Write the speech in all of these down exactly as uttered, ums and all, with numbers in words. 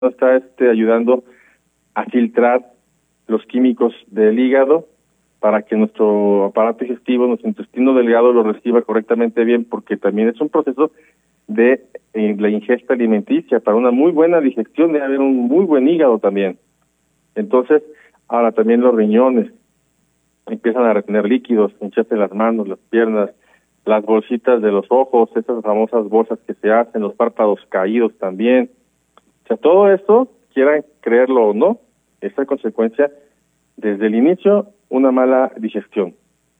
está este, ayudando a filtrar los químicos del hígado para que nuestro aparato digestivo, nuestro intestino delgado lo reciba correctamente bien, porque también es un proceso de eh, la ingesta alimenticia. Para una muy buena digestión debe haber un muy buen hígado también. Entonces, ahora también los riñones empiezan a retener líquidos, hincharse las manos, las piernas, las bolsitas de los ojos, esas famosas bolsas que se hacen, los párpados caídos también. O sea, todo esto, quieran creerlo o no, es a consecuencia, desde el inicio, una mala digestión.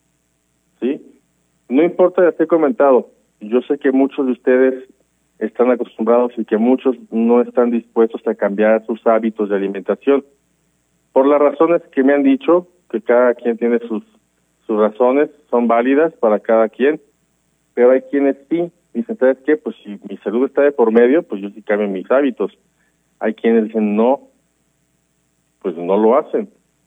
¿Sí? No importa, ya te he comentado, yo sé que muchos de ustedes están acostumbrados y que muchos no están dispuestos a cambiar sus hábitos de alimentación. Por las razones que me han dicho, que cada quien tiene sus, sus razones, son válidas para cada quien, pero hay quienes sí dicen, ¿sabes qué? Pues si mi salud está de por medio, pues yo sí cambio mis hábitos. Hay quienes dicen, no, pues no lo hacen.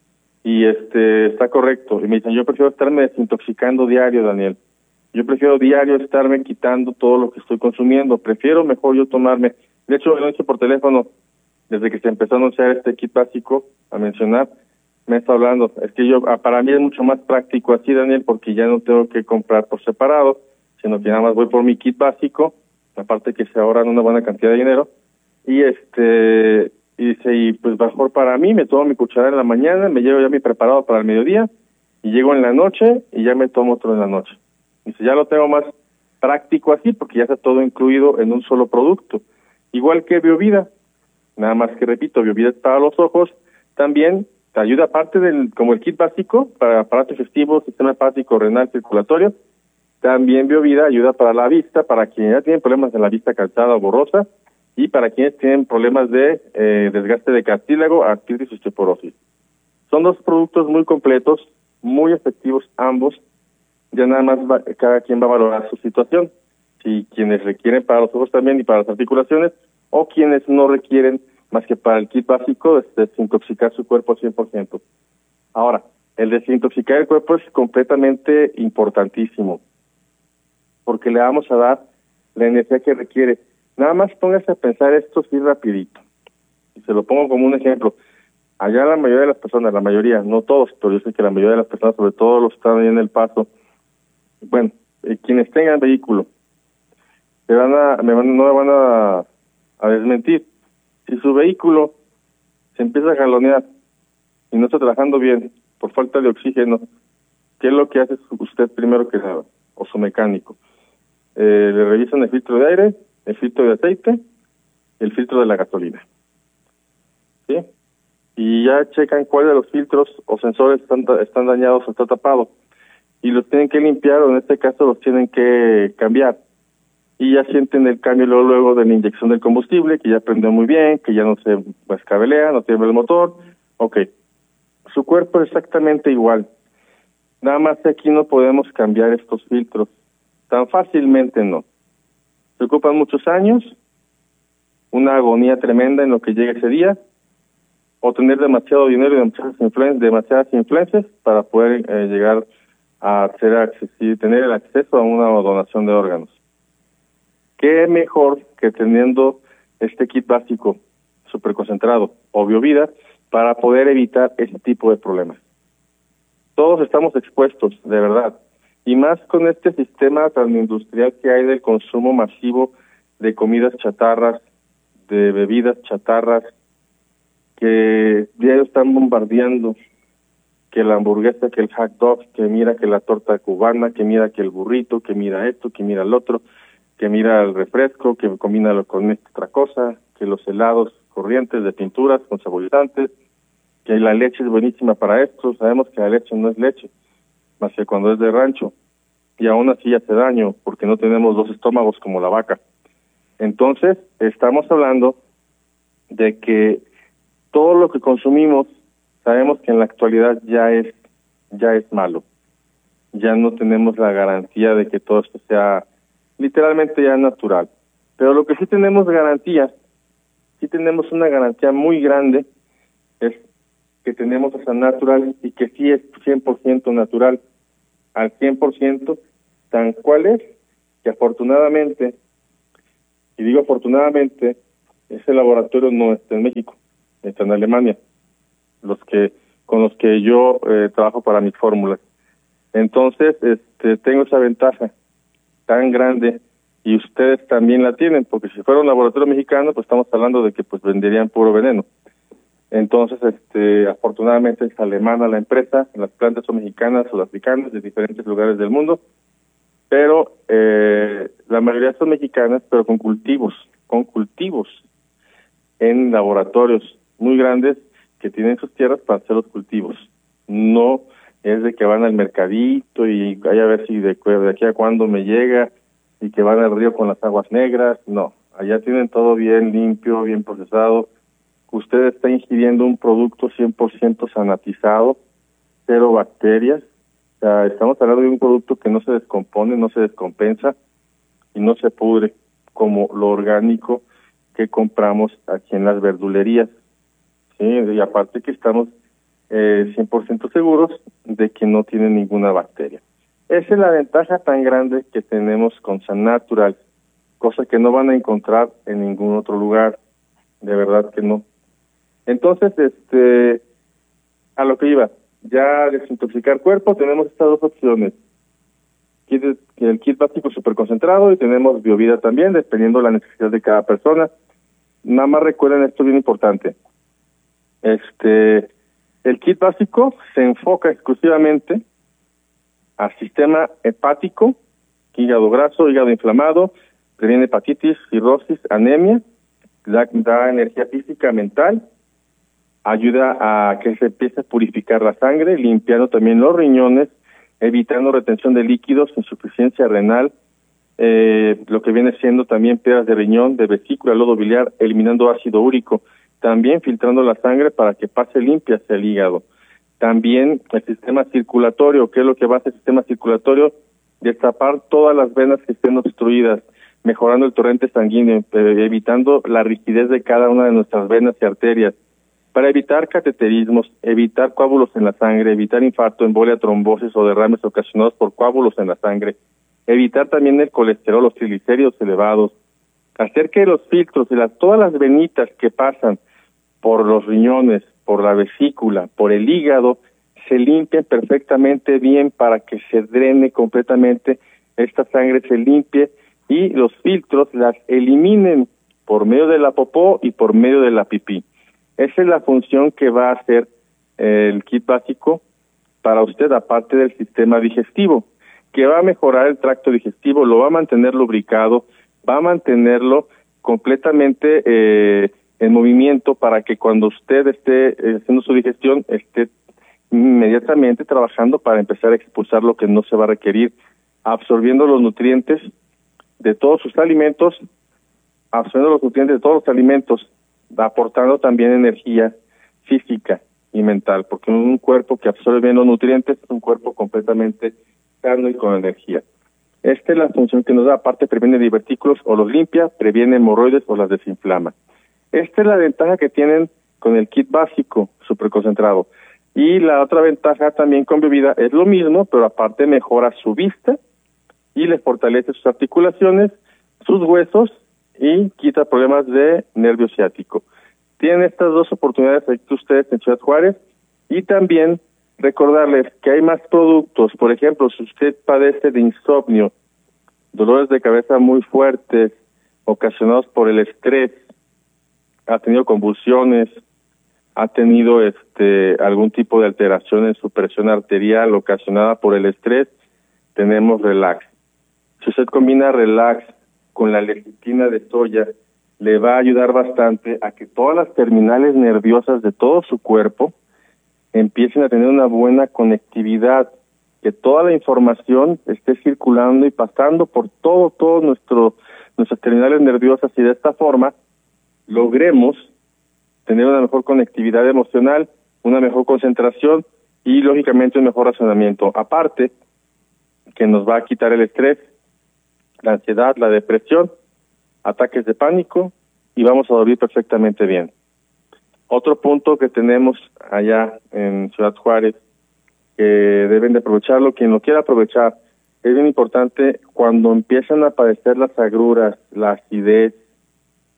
Y este está correcto. Y me dicen, yo prefiero estarme desintoxicando diario, Daniel. Yo prefiero diario estarme quitando todo lo que estoy consumiendo. Prefiero mejor yo tomarme. De hecho, lo he hecho por teléfono, desde que se empezó a anunciar este kit básico, a mencionar, me está hablando. Es que yo, para mí es mucho más práctico así, Daniel, porque ya no tengo que comprar por separado, sino que nada más voy por mi kit básico, aparte que se ahorran una buena cantidad de dinero, y este, y dice, y pues mejor para mí, me tomo mi cucharada en la mañana, me llevo ya mi preparado para el mediodía, y llego en la noche, y ya me tomo otro en la noche. Dice, ya lo tengo más práctico así, porque ya está todo incluido en un solo producto. Igual que Biovida, nada más que repito, Biovida es para los ojos, también te ayuda aparte del, como el kit básico, para aparato digestivo, sistema hepático, renal, circulatorio. También Biovida ayuda para la vista, para quienes ya tienen problemas de la vista cansada o borrosa, y para quienes tienen problemas de eh, desgaste de cartílago, artritis y osteoporosis. Son dos productos muy completos, muy efectivos ambos. Ya nada más va, cada quien va a valorar su situación. Si quienes requieren para los ojos también y para las articulaciones, o quienes no requieren más que para el kit básico, es desintoxicar su cuerpo al cien por ciento. Ahora, el desintoxicar el cuerpo es completamente importantísimo, porque le vamos a dar la energía que requiere. Nada más póngase a pensar esto así rapidito. Y se lo pongo como un ejemplo. Allá la mayoría de las personas, la mayoría, no todos, pero yo sé que la mayoría de las personas, sobre todo los que están ahí en El Paso, bueno, eh, quienes tengan vehículo, me van a, me van, no me van a, a desmentir. Si su vehículo se empieza a jalonear y no está trabajando bien por falta de oxígeno, ¿qué es lo que hace usted primero que nada? O su mecánico. Eh, le revisan el filtro de aire, el filtro de aceite, el filtro de la gasolina. ¿Sí? Y ya checan cuál de los filtros o sensores están, están dañados o está tapado. Y los tienen que limpiar, o en este caso los tienen que cambiar. Y ya sienten el cambio luego, luego de la inyección del combustible, que ya prendió muy bien, que ya no se escabelea, no tiene el motor. Ok. Su cuerpo es exactamente igual. Nada más que aquí no podemos cambiar estos filtros. Tan fácilmente no. Se ocupan muchos años, una agonía tremenda en lo que llega ese día, o tener demasiado dinero y demasiadas influencias, demasiadas influencias para poder eh, llegar a ser accesible, tener el acceso a una donación de órganos. ¿Qué mejor que teniendo este kit básico superconcentrado o Biovida para poder evitar ese tipo de problemas? Todos estamos expuestos, de verdad, y más con este sistema tan industrial que hay del consumo masivo de comidas chatarras, de bebidas chatarras, que ya están bombardeando, que la hamburguesa, que el hot dog, que mira que la torta cubana, que mira que el burrito, que mira esto, que mira el otro, que mira el refresco, que combínalo con esta otra cosa, que los helados corrientes de pinturas con saborizantes, que la leche es buenísima para esto. Sabemos que la leche no es leche, más que cuando es de rancho, y aún así hace daño, porque no tenemos dos estómagos como la vaca. Entonces, estamos hablando de que todo lo que consumimos, sabemos que en la actualidad ya es, ya es malo. Ya no tenemos la garantía de que todo esto sea literalmente ya natural. Pero lo que sí tenemos garantía, sí tenemos una garantía muy grande, es que tenemos esa natural y que sí es cien por ciento natural, al cien por ciento, tan cual es, que afortunadamente, y digo afortunadamente, ese laboratorio no está en México, está en Alemania, los que con los que yo eh, trabajo para mis fórmulas. Entonces, este, tengo esa ventaja tan grande y ustedes también la tienen, porque si fuera un laboratorio mexicano, pues estamos hablando de que pues venderían puro veneno. Entonces, este, afortunadamente es alemana la empresa, las plantas son mexicanas o africanas de diferentes lugares del mundo, pero eh, la mayoría son mexicanas, pero con cultivos, con cultivos en laboratorios muy grandes que tienen sus tierras para hacer los cultivos. No es de que van al mercadito y vaya a ver si de, de aquí a cuándo me llega y que van al río con las aguas negras. No, allá tienen todo bien limpio, bien procesado. Usted está ingiriendo un producto cien por ciento sanatizado, cero bacterias. O sea, estamos hablando de un producto que no se descompone, no se descompensa y no se pudre como lo orgánico que compramos aquí en las verdulerías. Sí, y aparte que estamos eh, cien por ciento seguros de que no tiene ninguna bacteria. Esa es la ventaja tan grande que tenemos con San Natural, cosa que no van a encontrar en ningún otro lugar, de verdad que no. Entonces, este, a lo que iba, ya desintoxicar cuerpo, tenemos estas dos opciones. El kit básico superconcentrado y tenemos Biovida también, dependiendo de la necesidad de cada persona. Nada más recuerden esto bien importante. Este, el kit básico se enfoca exclusivamente al sistema hepático, hígado graso, hígado inflamado, previene hepatitis, cirrosis, anemia, da, da energía física, mental, ayuda a que se empiece a purificar la sangre, limpiando también los riñones, evitando retención de líquidos, insuficiencia renal, eh, lo que viene siendo también piedras de riñón, de vesícula, lodo biliar, eliminando ácido úrico, también filtrando la sangre para que pase limpia hacia el hígado. También el sistema circulatorio, ¿qué es lo que va a hacer el sistema circulatorio? Destapar todas las venas que estén obstruidas, mejorando el torrente sanguíneo, eh, evitando la rigidez de cada una de nuestras venas y arterias, para evitar cateterismos, evitar coágulos en la sangre, evitar infarto, embolia, trombosis o derrames ocasionados por coágulos en la sangre, evitar también el colesterol, los triglicéridos elevados, hacer que los filtros y las, todas las venitas que pasan por los riñones, por la vesícula, por el hígado, se limpien perfectamente bien para que se drene completamente, esta sangre se limpie y los filtros las eliminen por medio de la popó y por medio de la pipí. Esa es la función que va a hacer eh, el kit básico para usted, aparte del sistema digestivo, que va a mejorar el tracto digestivo, lo va a mantener lubricado, va a mantenerlo completamente eh, en movimiento para que cuando usted esté eh, haciendo su digestión, esté inmediatamente trabajando para empezar a expulsar lo que no se va a requerir, absorbiendo los nutrientes de todos sus alimentos, absorbiendo los nutrientes de todos los alimentos, aportando también energía física y mental, porque un cuerpo que absorbe bien los nutrientes es un cuerpo completamente sano y con energía. Esta es la función que nos da, aparte previene divertículos o los limpia, previene hemorroides o las desinflama. Esta es la ventaja que tienen con el kit básico superconcentrado. Y la otra ventaja también con Biovida es lo mismo, pero aparte mejora su vista y le fortalece sus articulaciones, sus huesos y quita problemas de nervio ciático. Tienen estas dos oportunidades aquí ustedes en Ciudad Juárez y también recordarles que hay más productos. Por ejemplo, si usted padece de insomnio, dolores de cabeza muy fuertes ocasionados por el estrés, ha tenido convulsiones, ha tenido este algún tipo de alteración en su presión arterial ocasionada por el estrés, tenemos Relax. Si usted combina Relax con la lecitina de soya, le va a ayudar bastante a que todas las terminales nerviosas de todo su cuerpo empiecen a tener una buena conectividad, que toda la información esté circulando y pasando por todo, todo nuestro, nuestras terminales nerviosas y de esta forma logremos tener una mejor conectividad emocional, una mejor concentración y lógicamente un mejor razonamiento. Aparte, que nos va a quitar el estrés, la ansiedad, la depresión, ataques de pánico y vamos a dormir perfectamente bien. Otro punto que tenemos allá en Ciudad Juárez, que deben de aprovecharlo, quien lo quiera aprovechar, es bien importante cuando empiezan a aparecer las agruras, la acidez,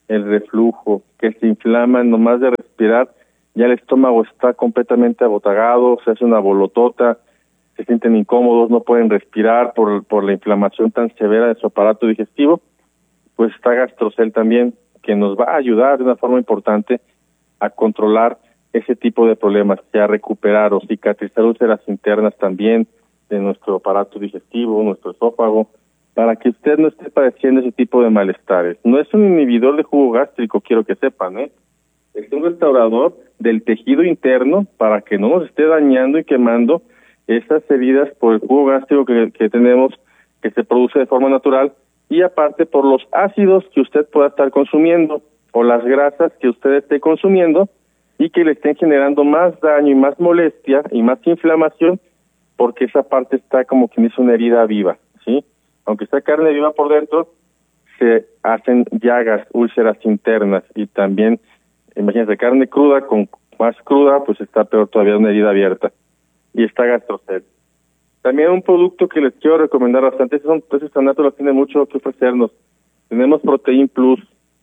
el reflujo, que se inflaman nomás de respirar, ya el estómago está completamente abotagado, se hace una bolotota, se sienten incómodos, no pueden respirar por, por la inflamación tan severa de su aparato digestivo, pues está Gastrocel también, que nos va a ayudar de una forma importante a controlar ese tipo de problemas, a recuperar o cicatrizar úlceras internas también de nuestro aparato digestivo, nuestro esófago, para que usted no esté padeciendo ese tipo de malestares. No es un inhibidor de jugo gástrico, quiero que sepan, ¿eh? Es un restaurador del tejido interno para que no nos esté dañando y quemando esas heridas por el jugo gástrico que, que tenemos, que se produce de forma natural, y aparte por los ácidos que usted pueda estar consumiendo o las grasas que usted esté consumiendo y que le estén generando más daño y más molestia y más inflamación, porque esa parte está como quien dice una herida viva, ¿sí? Aunque está carne viva por dentro, se hacen llagas, úlceras internas, y también, imagínense, carne cruda con más cruda, pues está peor todavía, una herida abierta. Y está Gastrocel. También un producto que les quiero recomendar bastante, esos, esos Sanatos tiene mucho que ofrecernos. Tenemos Protein Plus,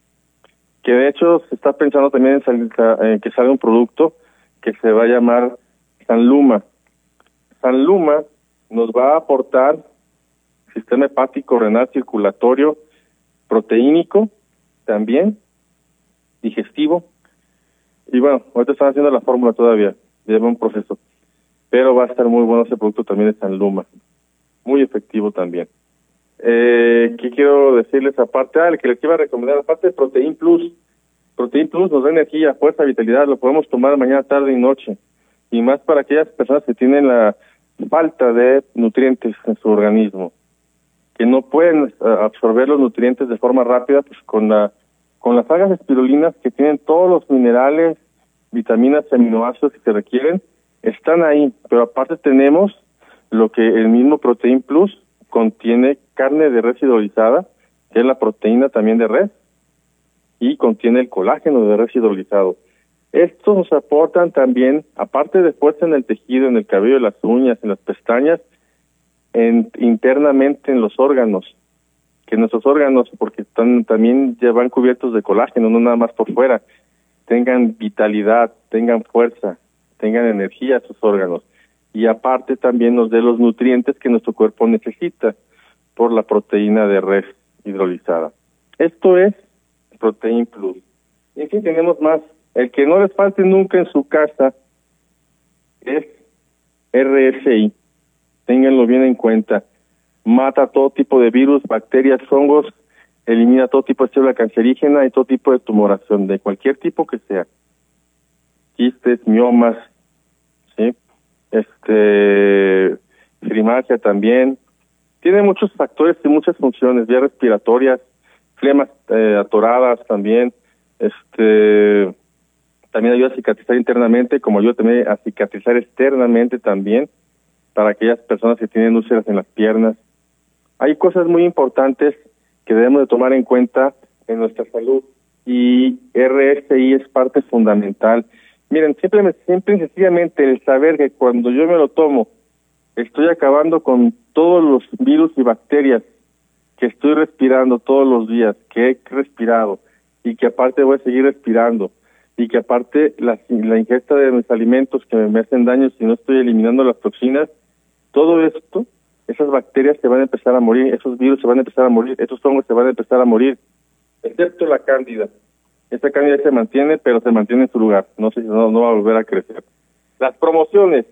que de hecho se está pensando también en, salir, en que salga un producto que se va a llamar Sanluma. Sanluma nos va a aportar sistema hepático, renal, circulatorio, proteínico, también, digestivo. Y bueno, ahorita están haciendo la fórmula todavía, lleva un proceso. Pero va a estar muy bueno ese producto también de Sanluma. Muy efectivo también. Eh, ¿Qué quiero decirles aparte? Ah, el que les iba a recomendar, aparte de Protein Plus. Protein Plus nos da energía, fuerza, vitalidad, lo podemos tomar mañana, tarde y noche. Y más para aquellas personas que tienen la falta de nutrientes en su organismo, que no pueden uh, absorber los nutrientes de forma rápida, pues con la con las algas espirulinas, que tienen todos los minerales, vitaminas y aminoácidos que se requieren, están ahí. Pero aparte tenemos lo que el mismo Protein Plus contiene: carne de res hidrolizada, que es la proteína también de res, y contiene el colágeno de res hidrolizado. Estos nos aportan también, aparte de fuerza en el tejido, en el cabello, en las uñas, en las pestañas, en, internamente en los órganos, que nuestros órganos, porque están también ya van cubiertos de colágeno, no nada más por fuera, tengan vitalidad, tengan fuerza, tengan energía sus órganos, y aparte también nos dé los nutrientes que nuestro cuerpo necesita por la proteína de res hidrolizada. Esto es Protein Plus. Y en fin, tenemos más. El que no les falte nunca en su casa es R F I. Ténganlo bien en cuenta. Mata todo tipo de virus, bacterias, hongos, elimina todo tipo de célula cancerígena y todo tipo de tumoración, de cualquier tipo que sea. Quistes, miomas, ¿sí? Este, fibromialgia también. Tiene muchos factores y muchas funciones, vías respiratorias, flemas eh, atoradas también. Este, también ayuda a cicatrizar internamente, como ayuda también a cicatrizar externamente también, para aquellas personas que tienen úlceras en las piernas. Hay cosas muy importantes que debemos de tomar en cuenta en nuestra salud, y R S I es parte fundamental. Miren, simplemente, simple y sencillamente el saber que cuando yo me lo tomo, estoy acabando con todos los virus y bacterias que estoy respirando todos los días, que he respirado, y que aparte voy a seguir respirando, y que aparte la, la ingesta de mis alimentos que me, me hacen daño si no estoy eliminando las toxinas, todo esto, esas bacterias se van a empezar a morir, esos virus se van a empezar a morir, esos hongos se van a empezar a morir, excepto la cándida. Esta cándida se mantiene, pero se mantiene en su lugar, no sé si no, no va a volver a crecer. Las promociones: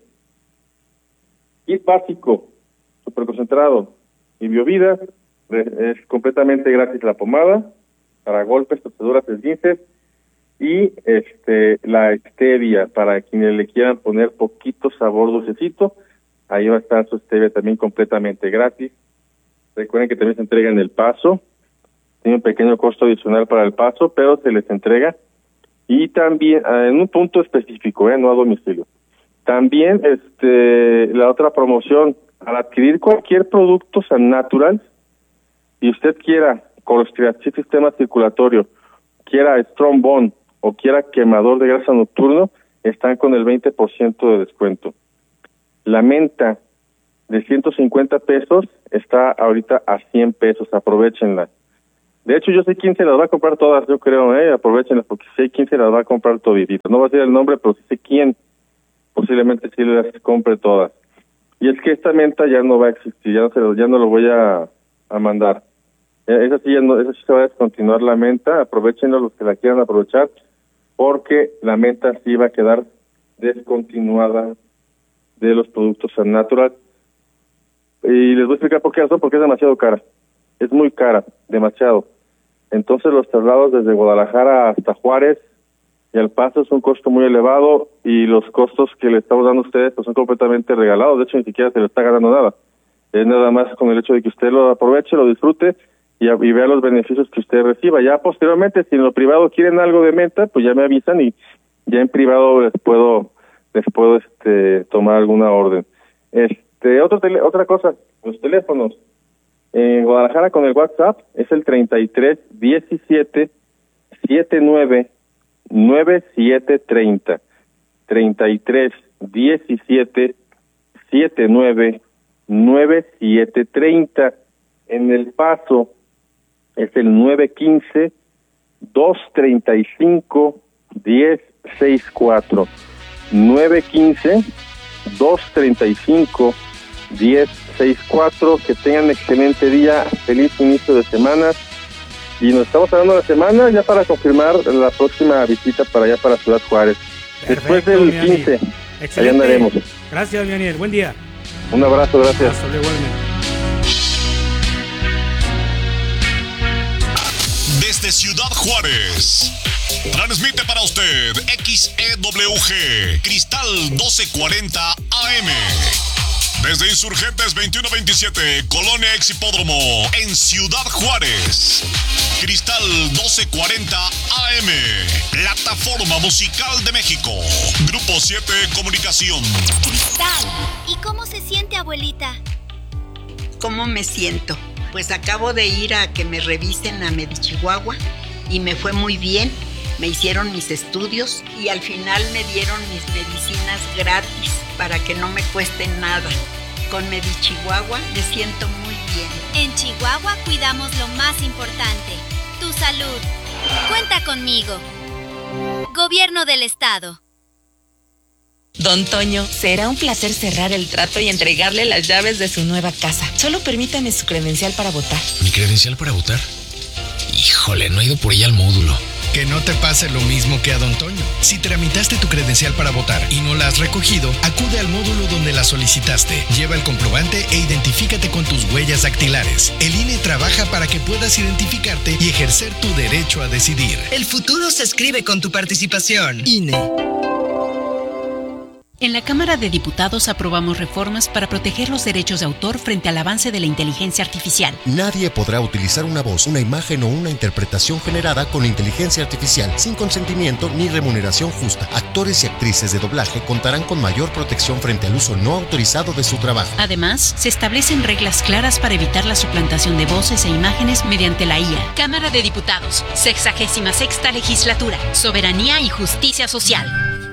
kit básico, superconcentrado y biovida, es completamente gratis la pomada para golpes, torceduras, esguinces, y este la stevia para quienes le quieran poner poquito sabor dulcecito. Ahí va a estar su stevia también completamente gratis. Recuerden que también se entrega en El Paso. Tiene un pequeño costo adicional para El Paso, pero se les entrega. Y también eh, en un punto específico, eh, no a domicilio. También este la otra promoción: al adquirir cualquier producto San Natural, y usted quiera colostриasis sistema circulatorio, quiera Strong Bone o quiera quemador de grasa nocturno, están con el veinte por ciento de descuento. La menta de ciento cincuenta pesos está ahorita a cien pesos, aprovechenla. De hecho, yo sé quién se las va a comprar todas, yo creo, ¿eh? Aprovechenlas, porque sé quién se las va a comprar toditas. No va a ser el nombre, pero sí sé quién posiblemente sí las compre todas. Y es que esta menta ya no va a existir, ya no, se lo, ya no lo voy a, a mandar. Esa sí, ya no, esa sí se va a descontinuar la menta, aprovechenlo los que la quieran aprovechar, porque la menta sí va a quedar descontinuada de los productos San Natural. Y les voy a explicar por qué razón, porque es demasiado cara. Es muy cara, demasiado. Entonces los traslados desde Guadalajara hasta Juárez y El Paso es un costo muy elevado, y los costos que le estamos dando a ustedes pues son completamente regalados. De hecho, ni siquiera se le está ganando nada. Es nada más con el hecho de que usted lo aproveche, lo disfrute y, y vea los beneficios que usted reciba. Ya posteriormente, si en lo privado quieren algo de menta, pues ya me avisan y ya en privado les puedo les puedo este tomar alguna orden. Este otro tele, otra cosa, los teléfonos en Guadalajara con el WhatsApp es el treinta y tres diecisiete setenta y nueve noventa y siete treinta, treinta y tres diecisiete setenta y nueve noventa y siete treinta. En El Paso es el nueve quince dos treinta y cinco diez sesenta y cuatro, nueve quince dos treinta y cinco diez sesenta y cuatro. Que tengan excelente día, feliz inicio de semana, y nos estamos hablando la semana ya para confirmar la próxima visita para allá, para Ciudad Juárez. Perfecto, después del quince, ahí andaremos. Gracias, Daniel, buen día. Un abrazo, gracias. Hasta luego, desde Ciudad Juárez, transmite para usted X E W G Cristal doce cuarenta A M. Desde Insurgentes veintiuno veintisiete, Colonia Ex Hipódromo, en Ciudad Juárez. Cristal doce cuarenta A M, Plataforma Musical de México. Grupo siete Comunicación. Cristal, ¿y cómo se siente, abuelita? ¿Cómo me siento? Pues acabo de ir a que me revisen a Medichihuahua y me fue muy bien. Me hicieron mis estudios y al final me dieron mis medicinas gratis para que no me cueste nada. Con Medichihuahua me siento muy bien. En Chihuahua cuidamos lo más importante, tu salud. Cuenta conmigo. Gobierno del Estado. Don Toño, será un placer cerrar el trato y entregarle las llaves de su nueva casa. Solo permítame su credencial para votar. ¿Mi credencial para votar? Híjole, no he ido por ella al módulo. Que no te pase lo mismo que a Don Toño. Si tramitaste tu credencial para votar y no la has recogido, acude al módulo donde la solicitaste. Lleva el comprobante e identifícate con tus huellas dactilares. El I N E trabaja para que puedas identificarte y ejercer tu derecho a decidir. El futuro se escribe con tu participación. I N E. En la Cámara de Diputados aprobamos reformas para proteger los derechos de autor frente al avance de la inteligencia artificial. Nadie podrá utilizar una voz, una imagen o una interpretación generada con inteligencia artificial sin consentimiento ni remuneración justa. Actores y actrices de doblaje contarán con mayor protección frente al uso no autorizado de su trabajo. Además, se establecen reglas claras para evitar la suplantación de voces e imágenes mediante la I A. Cámara de Diputados, sexagésima sexta legislatura, soberanía y justicia social.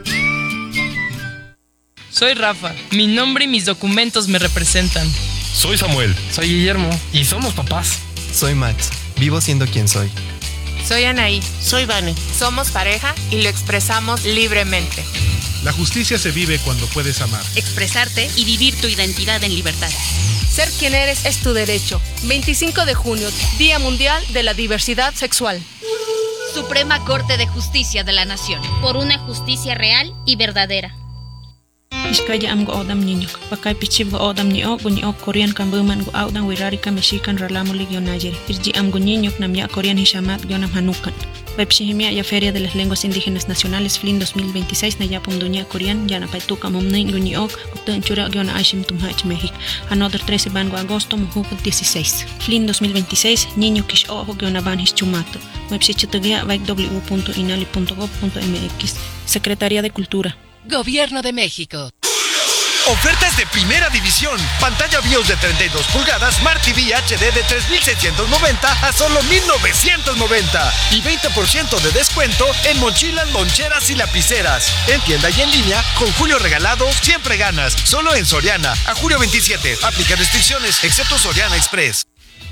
Soy Rafa, mi nombre y mis documentos me representan. Soy Samuel. Soy Guillermo. Y somos papás. Soy Max, vivo siendo quien soy. Soy Anaí. Soy Vane. Somos pareja y lo expresamos libremente. La justicia se vive cuando puedes amar, expresarte y vivir tu identidad en libertad. Ser quien eres es tu derecho. veinticinco de junio, Día Mundial de la Diversidad Sexual. Suprema Corte de Justicia de la Nación. Por una justicia real y verdadera. Iskaya am go odam ninyok pakai pichib go odam ni ok ni ok Korean kan buman go odam wirari ka meshikan ralamo ligyo najeri irji am go ninyok nam ya Korean hishamat gionam hanukan Webshihimia ya Feria de las Lenguas Indígenas Nacionales F L I N dos mil veintiséis na ya pundunya Korean ya na paituka momnay ni ok uktan chura giona ashim tumhach México another trece ban go agosto muhuk dieciséis F L I N dos mil veintiséis niño kish ojo giona ban his chumato website w w punto inali punto gob punto m x Secretaría de Cultura. Gobierno de México. Ofertas de primera división. Pantalla BIOS de treinta y dos pulgadas, Smart T V H D de tres mil seiscientos noventa a solo mil novecientos noventa. Y veinte por ciento de descuento en mochilas, loncheras y lapiceras. En tienda y en línea, con Julio Regalado, siempre ganas. Solo en Soriana. A julio veintisiete. Aplica restricciones, excepto Soriana Express.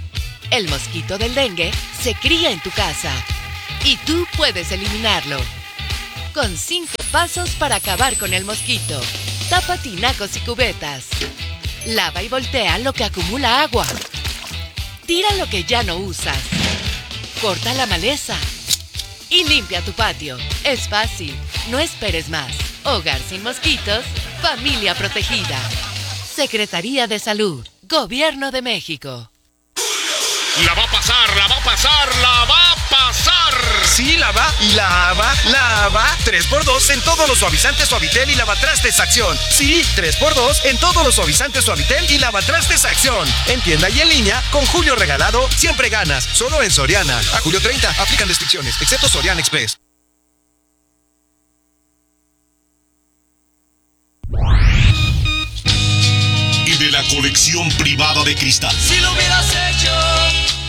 El mosquito del dengue se cría en tu casa y tú puedes eliminarlo. Con cinco pasos para acabar con el mosquito. Tapa tinacos y cubetas. Lava y voltea lo que acumula agua. Tira lo que ya no usas. Corta la maleza. Y limpia tu patio. Es fácil. No esperes más. Hogar sin mosquitos. Familia protegida. Secretaría de Salud. Gobierno de México. La va a pasar, la va a pasar, la va a pasar. Sí, la va, y la va, la va. tres por dos en todos los suavizantes Suavitel y lavatrastes Acción. Sí, tres por dos en todos los suavizantes Suavitel y lavatrastes Acción. En tienda y en línea, con Julio Regalado, siempre ganas. Solo en Soriana. A julio treinta, aplican restricciones, excepto Soriana Express. Y de la colección privada de Cristal. Si lo hubieras hecho